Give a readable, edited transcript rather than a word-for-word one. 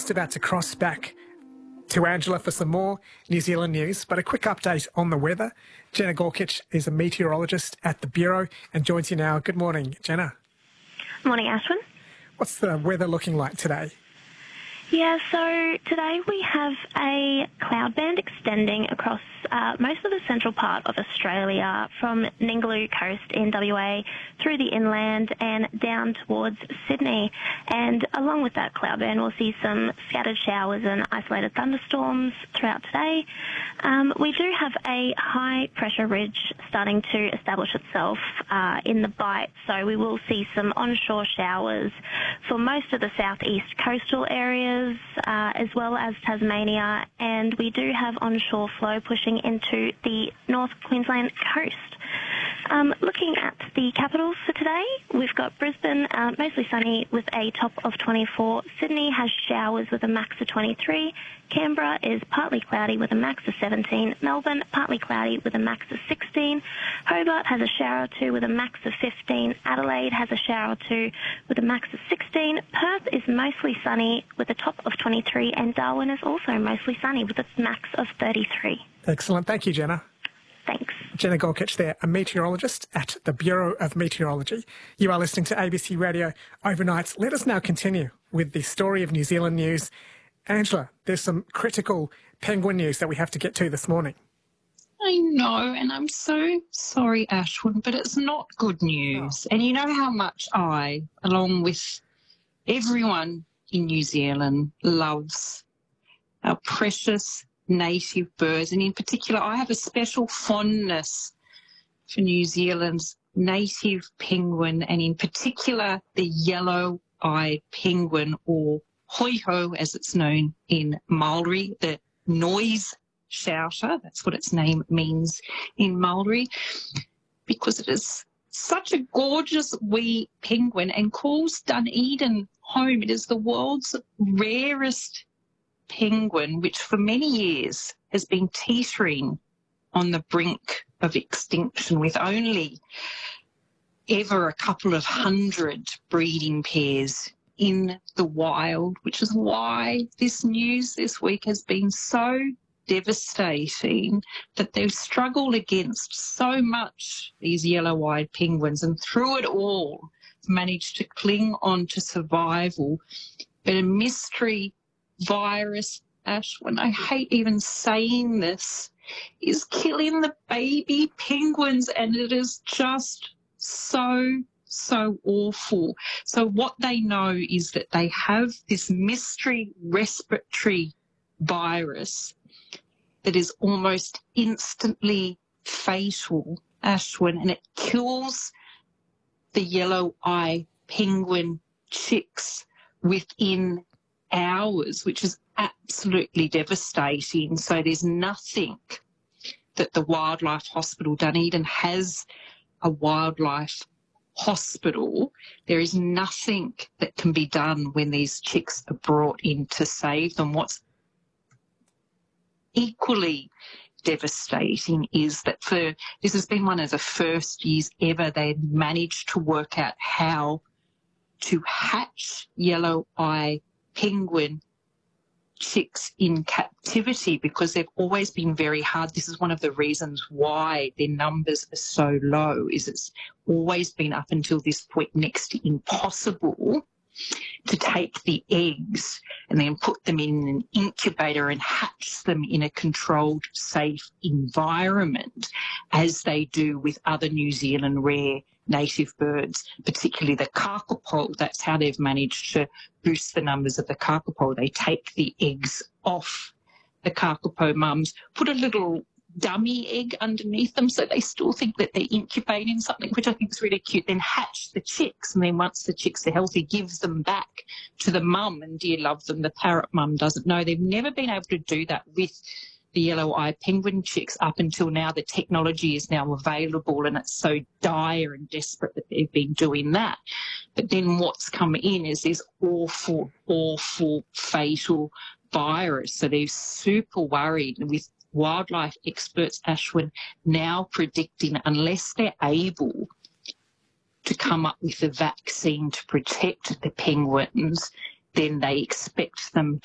just about to cross back to Angela for some more New Zealand news, but a quick update on the weather. Jenna Gorkic is a meteorologist at the Bureau and joins you now. Good morning, Jenna. Morning, Ashwin. What's the weather looking like today? Yeah, so today we have a cloud band extending across most of the central part of Australia, from Ningaloo Coast in WA through the inland and down towards Sydney. And along with that cloud band, we'll see some scattered showers and isolated thunderstorms throughout today. We do have a high pressure ridge starting to establish itself in the Bight, so we will see some onshore showers for most of the southeast coastal areas, as well as Tasmania, and we do have onshore flow pushing into the North Queensland coast. Looking at the capitals for today, we've got Brisbane mostly sunny with a top of 24. Sydney has showers with a max of 23. Canberra is partly cloudy with a max of 17. Melbourne, partly cloudy with a max of 16. Hobart has a shower or two with a max of 15. Adelaide has a shower or two with a max of 16. Perth is mostly sunny with a top of 23. And Darwin is also mostly sunny with a max of 33. Excellent. Thank you, Jenna. Thanks. Jenna Gorkic there, a meteorologist at the Bureau of Meteorology. You are listening to ABC Radio Overnight. Let us now continue with the story of New Zealand news. Angela, there's some critical penguin news that we have to get to this morning. I know, and I'm so sorry, Ashwin, but it's not good news. And you know how much I, along with everyone in New Zealand, loves our precious native birds, and in particular I have a special fondness for New Zealand's native penguin, and in particular the yellow-eyed penguin, or hoiho as it's known in Maori, the noise shouter. That's what its name means in Maori, because it is such a gorgeous wee penguin and calls Dunedin home. It is the world's rarest penguin, which for many years has been teetering on the brink of extinction, with only ever a couple of hundred breeding pairs in the wild, which is why this news this week has been so devastating, that they've struggled against so much, these yellow-eyed penguins, and through it all managed to cling on to survival. But a mystery virus, Ashwin, I hate even saying this, is killing the baby penguins, and it is just so awful. So what they know is that they have this mystery respiratory virus that is almost instantly fatal, Ashwin, and it kills the yellow-eye penguin chicks within hours, which is absolutely devastating. So there's nothing that the Wildlife Hospital Dunedin has a wildlife hospital. There is nothing that can be done when these chicks are brought in to save them. What's equally devastating is that this has been one of the first years ever they had managed to work out how to hatch yellow-eye penguin chicks in captivity, because they've always been very hard. This is one of the reasons why their numbers are so low, is it's always been up until this point next to impossible to take the eggs and then put them in an incubator and hatch them in a controlled, safe environment, as they do with other New Zealand rare native birds, particularly the kakapo. That's how they've managed to boost the numbers of the kakapo. They take the eggs off the kakapo mums, put a little dummy egg underneath them so they still think that they're incubating something, which I think is really cute, then hatch the chicks, and then once the chicks are healthy, gives them back to the mum, and dear love them, the parrot mum doesn't know. They've never been able to do that with the yellow-eyed penguin chicks up until now. The technology is now available, and it's so dire and desperate that they've been doing that. But then what's come in is this awful, fatal virus. So they're super worried, with wildlife experts, Ashwin, now predicting, unless they're able to come up with a vaccine to protect the penguins, then they expect them